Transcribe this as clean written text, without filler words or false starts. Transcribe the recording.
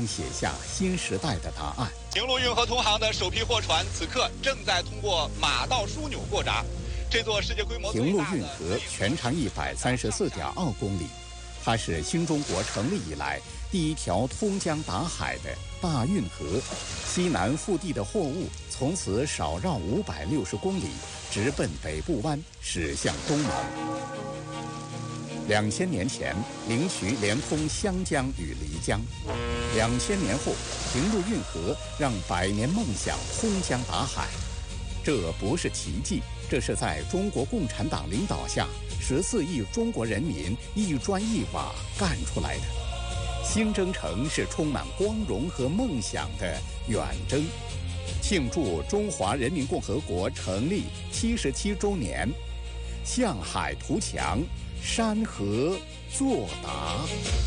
写下新时代的答案。 平陆运河通航的首批货船此刻正在通过马道枢纽过闸。这座世界规模平陆运河全长134.2公里，它是新中国成立以来第一条通江达海的大运河。西南腹地的货物从此少绕560公里，直奔北部湾，驶向东盟。2000年前，灵渠连通湘江与漓江；2000年后，平陆运河让百年梦想通江达海。这不是奇迹，这是在中国共产党领导下，14亿中国人民一砖一瓦干出来的。新征程是充满光荣和梦想的远征。庆祝中华人民共和国成立77周年，向海图强，山河作答。